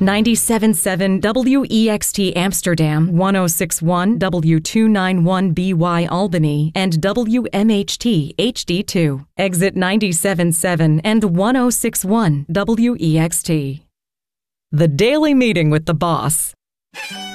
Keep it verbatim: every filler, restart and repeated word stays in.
ninety-seven point seven W E X T Amsterdam, one oh six point one W two ninety-one B Y Albany, and W M H T H D two. Exit ninety-seven point seven and one oh six point one W E X T. The Daily Meeting with the Boss.